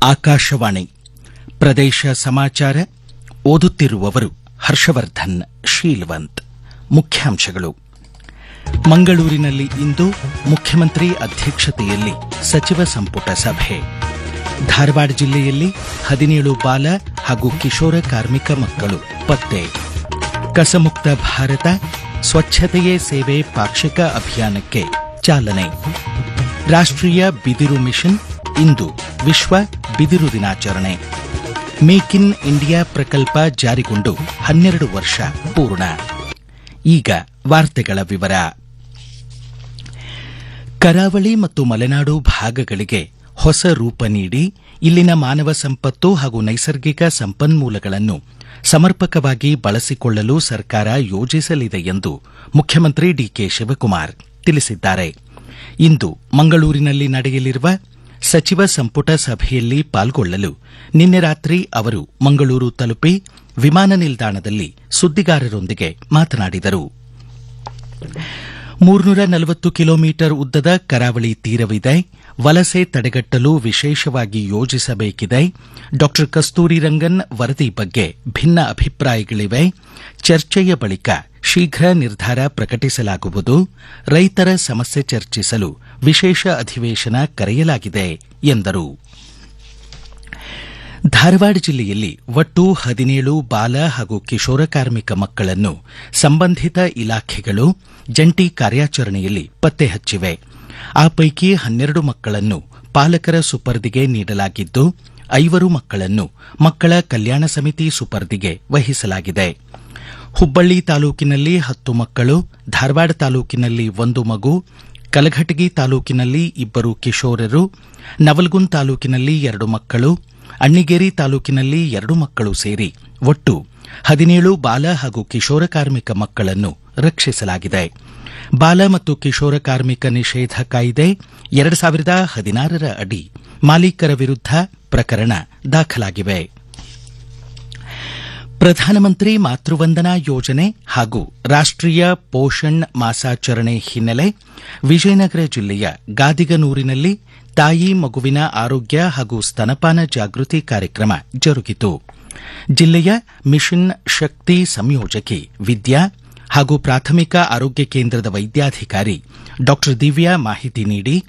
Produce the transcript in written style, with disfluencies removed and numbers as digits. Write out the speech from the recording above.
ಆಕಾಶವಾಣಿ ಪ್ರದೇಶ ಸಮಾಚಾರ ಓದುತ್ತಿರುವವರು ಹರ್ಷವರ್ಧನ್ ಶೀಲವಂತ್. ಮುಖ್ಯಾಂಶಗಳು. ಮಂಗಳೂರಿನಲ್ಲಿ ಇಂದು ಮುಖ್ಯಮಂತ್ರಿ ಅಧ್ಯಕ್ಷತೆಯಲ್ಲಿ ಸಚಿವ ಸಂಪುಟ ಸಭೆ. ಧಾರವಾಡ ಜಿಲ್ಲೆಯಲ್ಲಿ 17 ಬಾಲ ಹಾಗೂ ಕಿಶೋರ ಕಾರ್ಮಿಕ ಮಕ್ಕಳು ಪತ್ತೆ. ಕಸಮುಕ್ತ ಭಾರತ ಸ್ವಚ್ಛತೆಯೇ ಸೇವೆ ಪಾಕ್ಷಿಕ ಅಭಿಯಾನಕ್ಕೆ ಚಾಲನೆ. ರಾಷ್ಟ್ರೀಯ ಬಿದಿರು ಮಿಷನ್, ಇಂದು ವಿಶ್ವ ಬಿದಿರು ದಿನಾಚರಣೆ. ಮೇಕ್ ಇನ್ ಇಂಡಿಯಾ ಪ್ರಕಲ್ಪ ಜಾರಿಗೊಂಡು 12 ವರ್ಷ ಪೂರ್ಣ. ಈಗ ವಾರ್ತೆಗಳ ವಿವರ. ಕರಾವಳಿ ಮತ್ತು ಮಲೆನಾಡು ಭಾಗಗಳಿಗೆ ಹೊಸ ರೂಪ ನೀಡಿ ಇಲ್ಲಿನ ಮಾನವ ಸಂಪತ್ತು ಹಾಗೂ ನೈಸರ್ಗಿಕ ಸಂಪನ್ಮೂಲಗಳನ್ನು ಸಮರ್ಪಕವಾಗಿ ಬಳಸಿಕೊಳ್ಳಲು ಸರ್ಕಾರ ಯೋಜಿಸಲಿದೆ ಎಂದು ಮುಖ್ಯಮಂತ್ರಿ ಡಿಕೆ ಶಿವಕುಮಾರ್ ತಿಳಿಸಿದ್ದಾರೆ. ಇಂದು ಮಂಗಳೂರಿನಲ್ಲಿ ನಡೆಯಲಿರುವ ಸಚಿವ ಸಂಪುಟ ಸಭೆಯಲ್ಲಿ ಪಾಲ್ಗೊಳ್ಳಲು ನಿನ್ನೆ ರಾತ್ರಿ ಅವರು ಮಂಗಳೂರು ತಲುಪಿ ವಿಮಾನ ನಿಲ್ದಾಣದಲ್ಲಿ ಸುದ್ದಿಗಾರರೊಂದಿಗೆ ಮಾತನಾಡಿದರು. 340 ಕಿಲೋಮೀಟರ್ ಉದ್ದದ ಕರಾವಳಿ ತೀರವಿದೆ. ವಲಸೆ ತಡೆಗಟ್ಟಲು ವಿಶೇಷವಾಗಿ ಯೋಜಿಸಬೇಕಿದೆ. ಡಾ ಕಸ್ತೂರಿ ರಂಗನ್ ವರದಿ ಬಗ್ಗೆ ಭಿನ್ನ ಅಭಿಪ್ರಾಯಗಳಿವೆ. ಚರ್ಚೆಯ ಬಳಿಕ ಶೀಘ್ರ ನಿರ್ಧಾರ ಪ್ರಕಟಿಸಲಾಗುವುದು. ರೈತರ ಸಮಸ್ಯೆ ಚರ್ಚಿಸಲು ವಿಶೇಷ ಅಧಿವೇಶನ ಕರೆಯಲಾಗಿದೆ ಎಂದರು. ಧಾರವಾಡ ಜಿಲ್ಲೆಯಲ್ಲಿ ಒಟ್ಟು 17 ಬಾಲ ಹಾಗೂ ಕಿಶೋರ ಕಾರ್ಮಿಕ ಮಕ್ಕಳನ್ನು ಸಂಬಂಧಿತ ಇಲಾಖೆಗಳು ಜಂಟಿ ಕಾರ್ಯಾಚರಣೆಯಲ್ಲಿ ಪತ್ತೆ ಹಚ್ಚಿವೆ. ಆ ಪೈಕಿ 12 ಮಕ್ಕಳನ್ನು ಪಾಲಕರ ಸುಪರ್ದಿಗೆ ನೀಡಲಾಗಿದ್ದು 5 ಮಕ್ಕಳನ್ನು ಮಕ್ಕಳ ಕಲ್ಯಾಣ ಸಮಿತಿ ಸುಪರ್ದಿಗೆ ವಹಿಸಲಾಗಿದೆ. ಹುಬ್ಬಳ್ಳಿ ತಾಲೂಕಿನಲ್ಲಿ 10 ಮಕ್ಕಳು, ಧಾರವಾಡ ತಾಲೂಕಿನಲ್ಲಿ 1 ಮಗು, ಕಲಘಟಗಿ ತಾಲೂಕಿನಲ್ಲಿ 2 ಕಿಶೋರರು, ನವಲಗುಂದ ತಾಲೂಕಿನಲ್ಲಿ 2 ಮಕ್ಕಳು, ಅಣ್ಣಿಗೇರಿ ತಾಲೂಕಿನಲ್ಲಿ 2 ಮಕ್ಕಳು ಸೇರಿ ಒಟ್ಟು 17 ಬಾಲ ಹಾಗೂ ಕಿಶೋರ ಕಾರ್ಮಿಕ ಮಕ್ಕಳನ್ನು ರಕ್ಷಿಸಲಾಗಿದೆ. ಬಾಲ ಮತ್ತು ಕಿಶೋರ ಕಾರ್ಮಿಕ ನಿಷೇಧ ಕಾಯ್ದೆ 2016 ಅಡಿ ಮಾಲೀಕರ ವಿರುದ್ಧ ಪ್ರಕರಣ ದಾಖಲಾಗಿವೆ. ಪ್ರಧಾನಮಂತ್ರಿ ಮಾತೃವಂದನಾ ಯೋಜನೆ ಹಾಗೂ ರಾಷ್ಟ್ರೀಯ ಪೋಷಣ್ ಮಾಸಾಚರಣೆ ಹಿನ್ನೆಲೆ ವಿಜಯನಗರ ಜಿಲ್ಲೆಯ ಗಾದಿಗನೂರಿನಲ್ಲಿ ತಾಯಿ ಮಗುವಿನ ಆರೋಗ್ಯ ಹಾಗೂ ಸ್ತನಪಾನ ಜಾಗೃತಿ ಕಾರ್ಯಕ್ರಮ ಜರುಗಿತು. ಜಿಲ್ಲೆಯ ಮಿಷನ್ ಶಕ್ತಿ ಸಂಯೋಜಕಿ ವಿದ್ಯಾ ಹಾಗೂ ಪ್ರಾಥಮಿಕ ಆರೋಗ್ಯ ಕೇಂದ್ರದ ವೈದ್ಯಾಧಿಕಾರಿ ಡಾ ದಿವ್ಯಾ ಮಾಹಿತಿ ನೀಡಿ